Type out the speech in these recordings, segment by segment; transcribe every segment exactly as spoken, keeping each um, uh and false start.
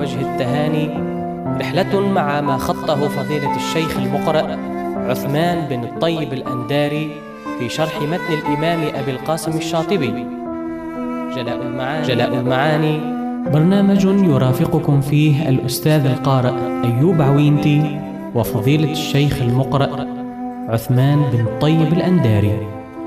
وجه التهاني رحلة مع ما خطه فضيلة الشيخ المقرأ عثمان بن الطيب الأنداري في شرح متن الإمام أبي القاسم الشاطبي جلاء المعاني, جلاء المعاني برنامج يرافقكم فيه الأستاذ القارئ أيوب عوينتي وفضيلة الشيخ المقرأ عثمان بن الطيب الأنداري.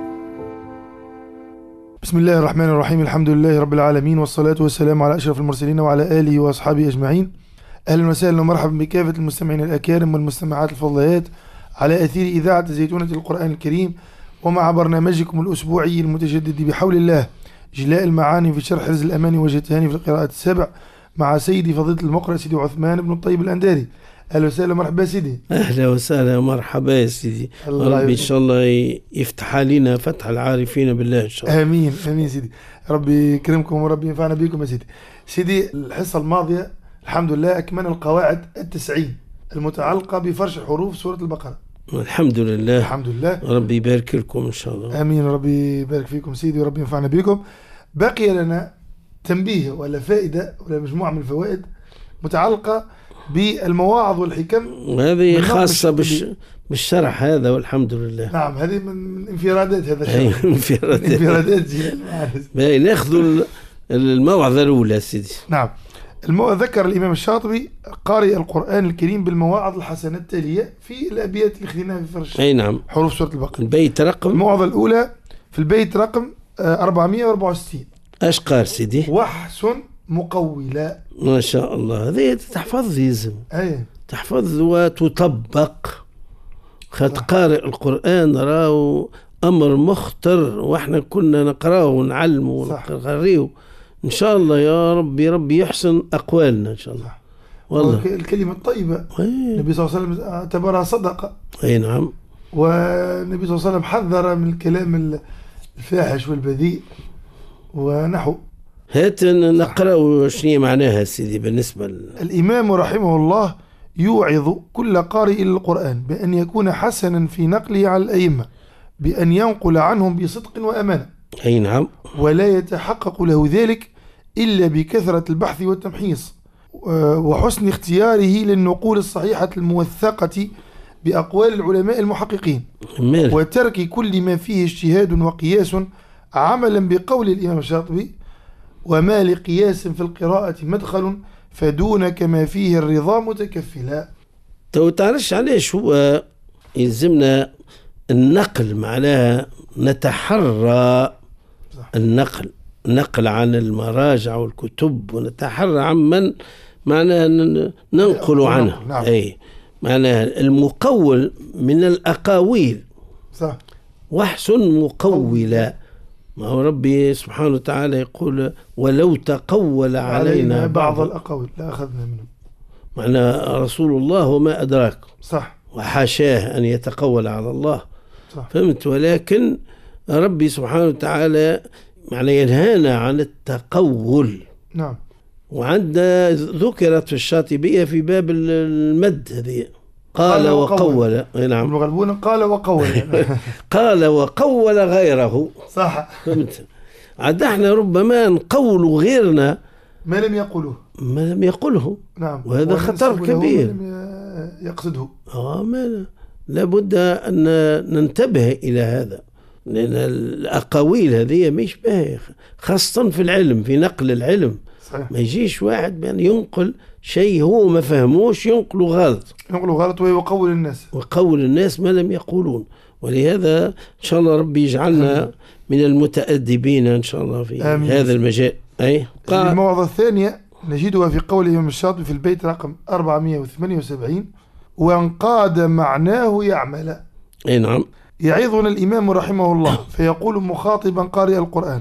بسم الله الرحمن الرحيم. الحمد لله رب العالمين، والصلاة والسلام على أشرف المرسلين وعلى آله وأصحابه أجمعين. أهلا وسهلا ومرحبا بكافة المستمعين الأكارم والمستمعات الفضليات على أثير إذاعة زيتونة القرآن الكريم، ومع برنامجكم الأسبوعي المتجدد بحول الله جلاء المعاني في شرح حرز الأماني وجه التهاني في القراءات السبع مع سيدي فضيلة المقرأ سيدي عثمان بن الطيب الأنداري. أهلا وسهلا مرحبا سيدي. أهلا وسهلا مرحبا يا سيدي. ربي إن شاء الله يفتح علينا فتح العارفين بالله إن شاء الله. آمين آمين سيدي، ربي يكرمكم وربي ينفعنا بكم يا سيدي. سيدي الحصة الماضية الحمد لله أكملنا القواعد التسعين المتعلقة بفرش حروف سورة البقرة. الحمد لله الحمد لله، ربي يبارك لكم إن شاء الله. آمين، ربي يبارك فيكم سيدي وربي ينفعنا بكم. بقي لنا تنبيه ولا فائدة ولا مجموعة من الفوائد متعلقة بالمواعظ والحكم، وهذه خاصة بالش... بالشرح هذا والحمد لله. نعم، هذه من انفرادات هذا الشرح. انفرادات انفرادات جيل. ناخذ الموعظة الأولى سيدي. نعم، المو... ذكر الإمام الشاطبي قارئ القرآن الكريم بالمواعظ الحسنة التالية في الأبيات اللي خذيناها في فرش أي نعم حروف سورة البقرة. البيت رقم الموعظة الأولى في البيت رقم أربعمائة وأربعة وستين. اش قال سيدي؟ وحسن مقولا. ما شاء الله، هذه تحفظ يلزم. أي تحفظ وتطبق. خد قارئ القرآن راهو أمر مخطر، وإحنا كنا نقراه ونعلمه ونقريه. إن شاء الله يا ربي ربي يحسن أقوالنا إن شاء الله. صح. والله الكلمة الطيبة النبي صلى الله عليه وسلم اعتبرها صدقة. أي نعم. والنبي صلى الله عليه وسلم حذر من الكلام الفاحش والبذيء ونحو. هات نقرأ شنو معناها سيدي بالنسبة ل... الإمام رحمه الله يوعظ كل قارئ للقرآن بأن يكون حسنا في نقله على الأئمة، بأن ينقل عنهم بصدق وأمانة. أي نعم. ولا يتحقق له ذلك إلا بكثرة البحث والتمحيص وحسن اختياره للنقول الصحيحة الموثقة بأقوال العلماء المحققين، مال. وترك كل ما فيه اجتهاد وقياس عملا بقول الإمام الشاطبي: وما لقياس في القراءة مدخل فدونك ما فيه الرضا متكفلا. تو تعرفش علاش هو يلزمنا النقل، معناها نتحرى النقل نقل عن المراجع والكتب، ونتحرى عن من معناها ننقل عنه. نعم. أي معناها المقول من الأقاويل. صح. وحسن مقولا. ما هو ربي سبحانه وتعالى يقول: ولو تقول علينا بعض الأقاويل لأخذنا منه. معنى رسول الله وما أدراك. صح. وحاشاه أن يتقول على الله. صح. فهمت؟ ولكن ربي سبحانه وتعالى معنى ينهانا عن التقول. نعم. وعندنا ذكرت في الشاطبية في باب المد هذه قال وقول. نعم. المغلبون قال وقول. قال وقول غيره. صح. فهمت؟ عاد احنا ربما نقول غيرنا ما لم يقوله ما لم يقوله. نعم. وهذا خطر كبير. لم يقصده. اه ما لابد أن ننتبه إلى هذا، لأن الأقاويل هذه مش باهية، خاصة في العلم، في نقل العلم. صحيح. ما يجيش واحد بأن ينقل شيء هو ما فهموش ينقله غلط. ينقله غلط ويقول الناس. وقول الناس ما لم يقولون. ولهذا إن شاء الله ربي يجعلنا من المتأدبين إن شاء الله في آمين. هذا المجال. أي الموعظة الثانية نجدها في قول الإمام الشاطبي في البيت رقم أربعمائة وثمانية وسبعين: وانقاد معناه يعمل. أي نعم. يعظنا الإمام رحمه الله فيقول مخاطبا قارئ القرآن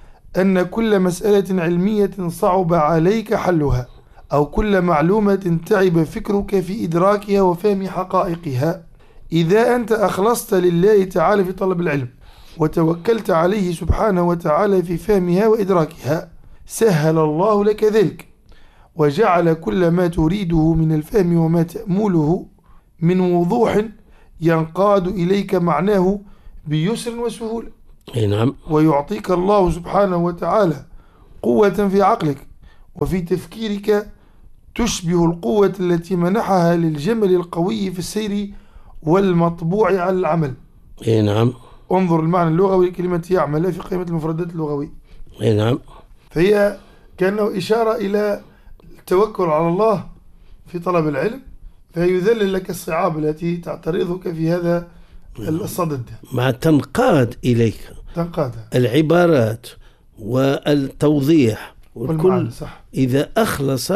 أن كل مسألة علمية صعب عليك حلها، أو كل معلومة تعب فكرك في إدراكها وفهم حقائقها، إذا أنت أخلصت لله تعالى في طلب العلم وتوكلت عليه سبحانه وتعالى في فهمها وإدراكها، سهل الله لك ذلك، وجعل كل ما تريده من الفهم وما تأمله من وضوح ينقاد إليك معناه بيسر وسهولة. نعم. ويعطيك الله سبحانه وتعالى قوة في عقلك وفي تفكيرك تشبه القوة التي منحها للجمل القوي في السير والمطبوع على العمل. اي نعم. انظر المعنى اللغوي لكلمة يعمل في قائمة المفردات اللغوية. اي نعم. فهي كأنه إشارة إلى التوكل على الله في طلب العلم، فيذلل لك الصعاب التي تعترضك في هذا الصدد. مع تنقاد إليك تنقاد العبارات والتوضيح والكل صح. إذا أخلص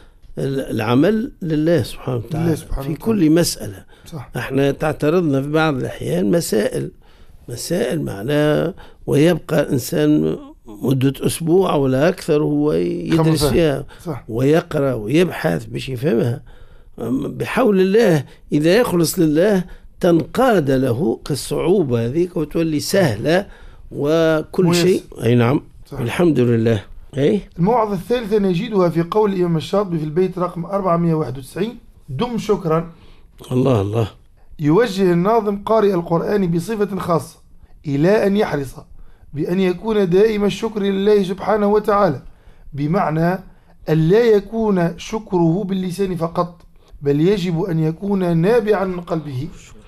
العمل لله سبحانه وتعالى في وتعالى. كل مسألة صح. احنا تعترضنا في بعض الأحيان مسائل مسائل معناها، ويبقى إنسان مدة أسبوع ولا أكثر هو يدرس فيها صح. ويقرأ ويبحث باش يفهمها. بحول الله إذا يخلص لله تنقاد له كالصعوبة هذيك وتولي سهلة وكل ميس. شيء. أي نعم صح. الحمد لله. أي الموعظة الثالثة نجدها في قول الإمام الشاطبي في البيت رقم أربعمائة وواحد وتسعين: دم شكرا. الله الله. يوجه الناظم قارئ القرآن بصفة خاصة إلى أن يحرص بأن يكون دائم الشكر لله سبحانه وتعالى، بمعنى أن لا يكون شكره باللسان فقط، بل يجب أن يكون نابعا من قلبه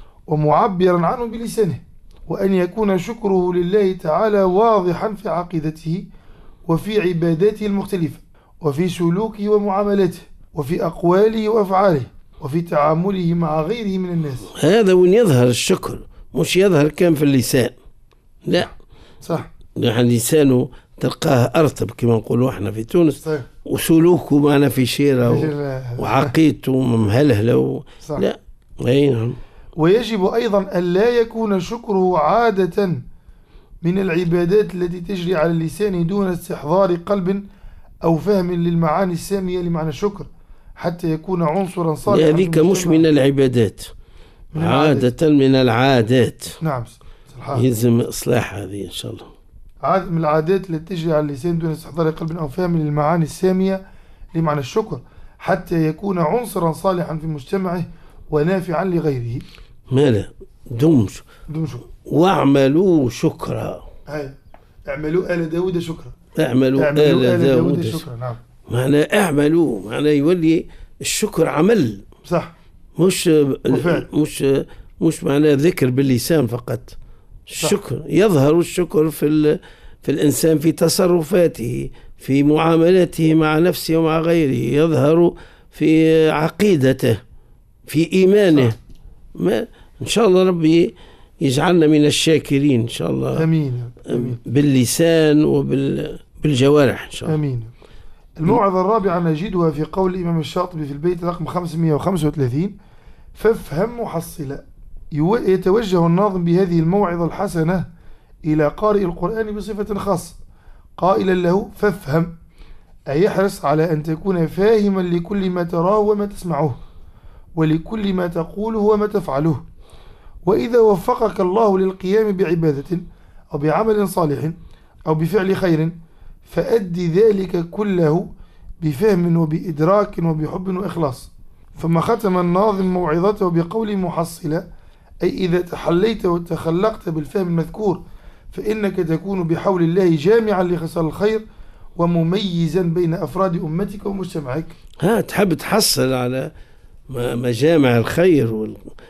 ومعبرا عنه بلسانه، وأن يكون شكره لله تعالى واضحا في عقيدته وفي عباداته المختلفة وفي سلوكه ومعاملاته وفي أقواله وأفعاله وفي تعامله مع غيره من الناس. هذا وين يظهر الشكر، مش يظهر كان في اللسان، لا صح. يعني لسانه تلقاه أرطب كما نقولوا احنا في تونس صح. وسلوكه معنا في شيرة و... وعقيدته ممهلهلة و... لا. أي. ويجب أيضا أن لا يكون شكره عادة من العبادات التي تجري على اللسان دون استحضار قلب أو فهم للمعاني السامية لمعنى الشكر، حتى يكون عنصرا صالحا. هذيك مش من العبادات، من عادة من العادات. نعم صحيح. يلزم إصلاح هذه إن شاء الله. عادة من العادات التي تجري على اللسان دون استحضار قلب أو فهم للمعاني السامية لمعنى الشكر، حتى يكون عنصرا صالحا في مجتمعه ونافعا لغيره. ماذا؟ دمش دمش واعملوا شكرا. هاي اعملوا آل داود شكرا. اعملوا, اعملوا آل داود شكرا. نعم. معنى اعملوا معنى يولي الشكر عمل صح، مش وفعل. مش مش معنى ذكر باللسان فقط. الشكر يظهر الشكر في في الإنسان في تصرفاته، في معاملاته مع نفسه ومع غيره، يظهر في عقيدته، في إيمانه. ما إن شاء الله ربي يجعلنا من الشاكرين إن شاء الله. أمين. أمين. باللسان وبالجوارح إن شاء الله. أمين. الموعظة الرابعة نجدها في قول الإمام الشاطبي في البيت رقم خمسمائة وخمسة وثلاثين: فافهم محصلا. يتوجه الناظم بهذه الموعظة الحسنة إلى قارئ القرآن بصفة خاصة قائلا له: فافهم، أي احرص على أن تكون فاهما لكل ما تراه وما تسمعه ولكل ما تقوله وما تفعله، وإذا وفقك الله للقيام بعبادة أو بعمل صالح أو بفعل خير فأدي ذلك كله بفهم وبإدراك وبحب وإخلاص. ثم ختم الناظم موعظته بقول محصلة، أي إذا تحليت وتخلقت بالفهم المذكور فإنك تكون بحول الله جامعا لخصال الخير ومميزا بين أفراد أمتك ومجتمعك. ها تحب تحصل على مجامع الخير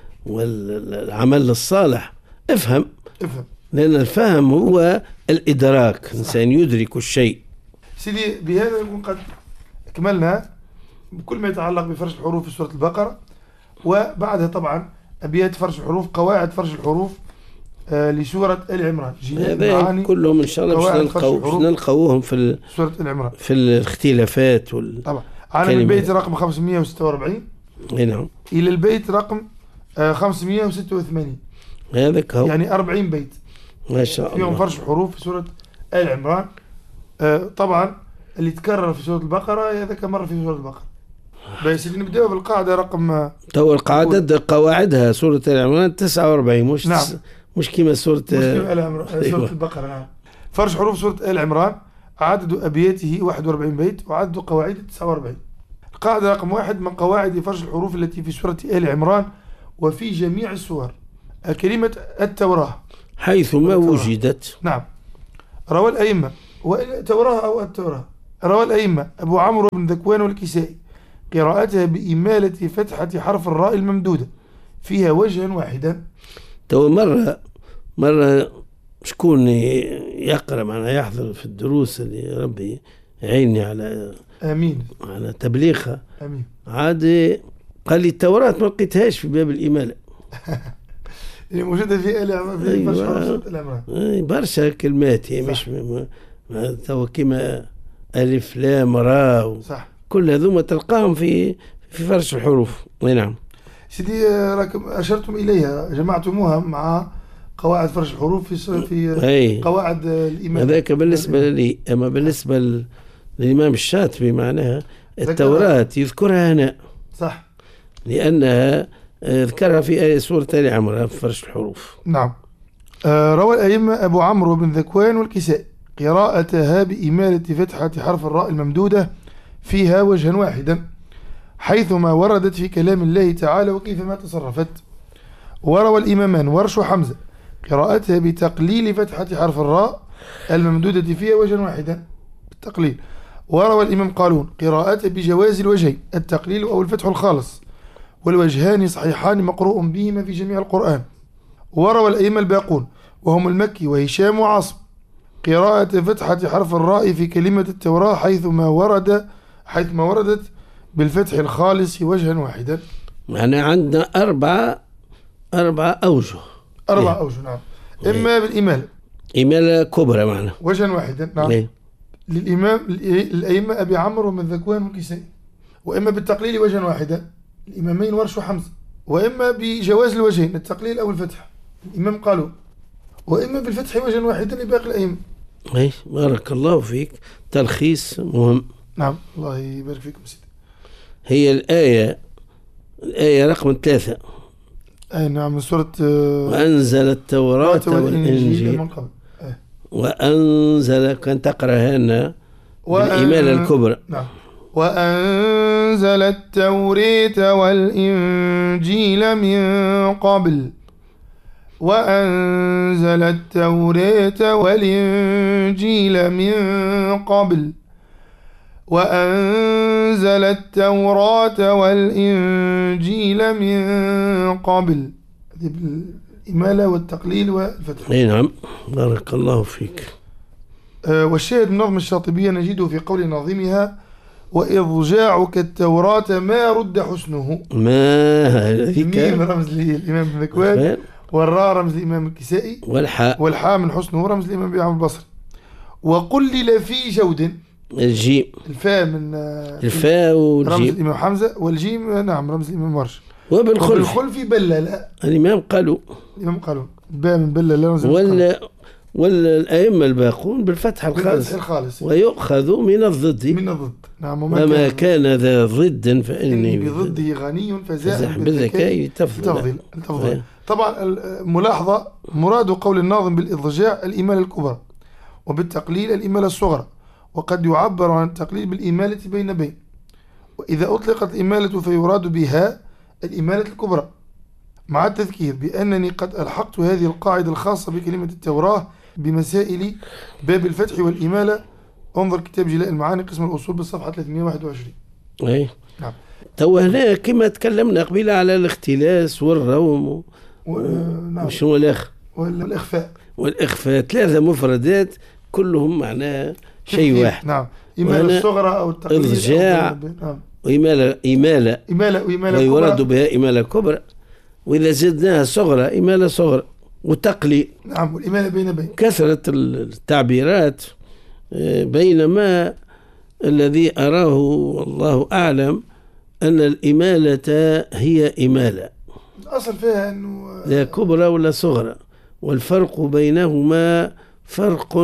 والعمل الصالح، افهم. افهم، لأن الفهم هو الإدراك، إنسان يدرك الشيء. سيدي بهذا نكون قد أكملنا بكل ما يتعلق بفرش الحروف في سورة البقرة، وبعدها طبعا أبيات فرش الحروف، قواعد فرش الحروف آه لسورة آل عمران. هذا كلهم إن شاء الله باش نلقاو نلقاوهم في سورة آل عمران في الاختلافات وال طبعا. على البيت رقم خمسمائة وستة وأربعين نعم إلى البيت رقم آه خمسمائة وستة وثمانين، هذاك هو يعني أربعين بيت ما شاء الله فيهم فرش الحروف في سورة آل عمران. آه طبعا اللي تكرر في سورة البقرة هذاك مرة في سورة البقرة. بس نبدأ بالقاعدة رقم تو القاعدة قواعدها سورة آل عمران تسعة وأربعين، مش نعم. مش كيما سورة آل عمران سورة أيوة. البقرة. نعم. فرش حروف سورة آل عمران عدد أبياته واحد وأربعين بيت وعدد قواعده تسعة وأربعين. القاعدة رقم واحد من قواعد فرش الحروف التي في سورة آل عمران وفي جميع السور كلمة التوراة حيث ما وجدت. نعم. روى الأئمة التوراة أو التوراة روى الأئمة أبو عمرو بن ذكوان والكسائي قراءتها بإمالة فتحة حرف الراء الممدودة فيها وجها واحدا. تو مرة مرة شكون يقرأ معنا يحضر في الدروس اللي ربي يعيني على آمين على تبليغها. آمين. عاد قال لي التوراة ما لقيتهاش في باب الإمالة. اللي موجودة في آل عمران في أيوة. برشا آل عمران. أي برشا كلمات هي مش تو كيما ألف لام راء صح. كل هذوما تلقاهم في في فرش الحروف. أي نعم. سيدي راكم أشرتم إليها جمعتموها مع قواعد فرش الحروف في في أي. قواعد الإمامة. هذاك بالنسبة لي، أما بالنسبة للإمام الشاطبي معناها التوراة يذكرها هنا. صح. لأنها ذكرها في آية سورة آل عمران في فرش الحروف. نعم. آه روى الأئمة أبو عمرو بن ذكوان والكسائي قراءتها بإمالة فتحة حرف الراء الممدودة فيها وجها واحدا حيثما وردت في كلام الله تعالى وكيفما تصرفت. وروى الإمامان ورش وحمزة قراءتها بتقليل فتحة حرف الراء الممدودة فيها وجها واحدا بالتقليل. وروى الإمام قالون قراءتها بجواز الوجهين التقليل أو الفتح الخالص والوجهان صحيحان مقروء بهما في جميع القرآن. وروى الأئمة الباقون وهم المكي وهشام وعاصم قراءة فتحة حرف الراء في كلمة التوراة حيثما ورد حيثما وردت بالفتح الخالص وجها واحدا. يعني عندنا أربعة أربعة أوجه. أربعة إيه؟ أوجه نعم. إما بالإمالة إمالة كبرى معنا وجها واحدا نعم إيه؟ للإمام الأئمة أبي عمرو ومن ذكوان والكسائي. وإما بالتقليل وجها واحدا الإمامين ورش وحمزة. وإما بجواز الوجهين التقليل أو الفتح الإمام قالوا. وإما بالفتح وجها واحدا لباقي الأئمة. أي بارك الله فيك. تلخيص مهم. نعم الله يبارك فيكم سيدي. هي الآية الآية رقم ثلاثة. أي نعم من سورة وأنزل التوراة والإنجيل من قبل. أي. وأنزل كان تقرأ هنا بالإمالة الكبرى. نعم. وأنزل التوراة والإنجيل من قبل. وأنزل التوراة والإنجيل من قبل. وأنزل التوراة والإنجيل من قبل. هذه بالإمالة والتقليل والفتح. أي نعم بارك الله فيك. آه والشاهد من نظم الشاطبية نجده في قول ناظمها وإضجاعك التوراة ما رد حسنه. ما هذيك الميم رمز للإمام بن ذكوان والراء رمز للإمام الكسائي والحاء والحاء من حسنه رمز للإمام أبي عمرو البصري. وقلل في جود الجيم الفاء من الفاء والجيم رمز الإمام حمزة والجيم نعم رمز الإمام ورش. وبالخلف وبالخلف بلة لا الإمام قالوا الإمام قالوا باء من بلة لا رمز ولا والأئمة الباقون بالفتح الخالص الخالص ويؤخذ من الضد من الضد نعم. وما كان ذا ضد فإني بضده غني فزاح بالذكاء تفضل. تفضل. طبعا الملاحظة مراد قول الناظم بالإضجاع الإمالة الكبرى وبالتقليل الإمالة الصغرى وقد يعبر عن التقليل بالإمالة بين بين. وإذا أطلقت الإمالة فيراد بها الإمالة الكبرى مع التذكير بأنني قد ألحقت هذه القاعدة الخاصة بكلمة التوراة بمسائل باب الفتح والإمالة. انظر كتاب جلاء المعاني قسم الأصول بالصفحة ثلاثمائة وواحد وعشرين. أي نعم. تو هنا كما تكلمنا قبيلة على الاختلاس والروم و... نعم. وشو الأخ والإخفاء والإخفاء ثلاثة مفردات كلهم معناه شيء واحد. نعم. إمالة الصغرى أو التقليل إضجاع نعم. وإمالة إمالة إمالة وإمالة ويراد بها إمالة كبرى وإذا زدناها صغرى إمالة صغرى وتقليل. نعم والإمالة بين بين. كثرة التعبيرات بينما الذي أراه والله أعلم أن الإمالة هي إمالة الأصل فيها أنه لا كبرى ولا صغرى والفرق بينهما فرق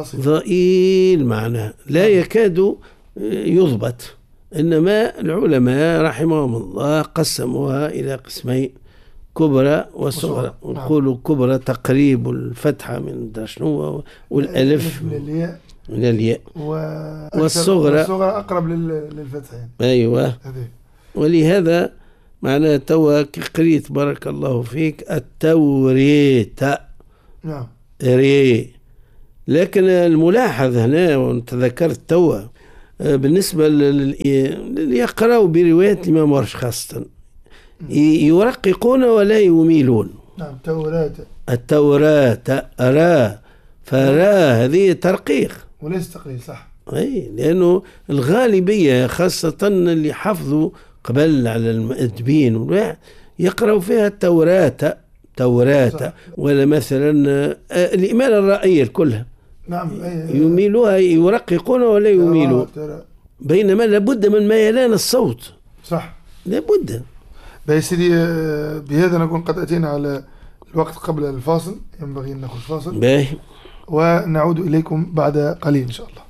ضئيل معناه لا يكاد يضبط. إنما العلماء رحمهم الله قسموها إلى قسمين كبرى وصغرى. ونقولوا كبرى تقريب الفتحة من درشنوة والألف من الياء من الياء والصغرى أقرب للفتحة يعني. أيوة. ولهذا معناه توا قريت بارك الله فيك التوريت نعم ري. لكن الملاحظ هنا وانت ذكرت توا بالنسبة اللي يقرأوا برواية الإمام ورش خاصة يرققون ولا يميلون. نعم. التوراة التوراة أرى فرا هذه ترقيق وليس تقليل. صح. أي لأنه الغالبية خاصة اللي حفظوا قبل على المؤدبين يقرأوا فيها التوراة توراة ولا مثلا الإمالة الرأية كلها. نعم. يميلوها يرققون ولا يميلون، بينما لابد من ميلان الصوت. صح. لابد. سيدي بهذا نكون قد أتينا على الوقت قبل الفاصل، ينبغي أن نأخذ فاصل باهي، ونعود إليكم بعد قليل إن شاء الله.